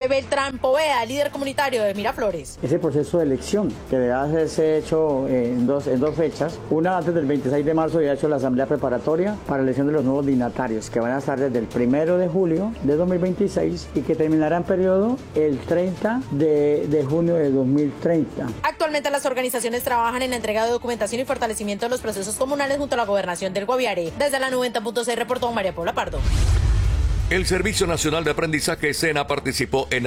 Beltrán Poveda, líder comunitario de Miraflores. Ese proceso de elección que debe hacerse hecho en dos fechas. Una antes del 26 de marzo ya ha hecho la asamblea preparatoria para la elección de los nuevos dignatarios, que van a estar desde el 1 de julio de 2026 y que terminará en periodo el 30 de junio de 2030. Actualmente las organizaciones trabajan en la entrega de documentación y fortalecimiento de los procesos comunales junto a la gobernación del Guaviare. Desde la 90.6 reportó María Paula Pardo. El Servicio Nacional de Aprendizaje SENA participó en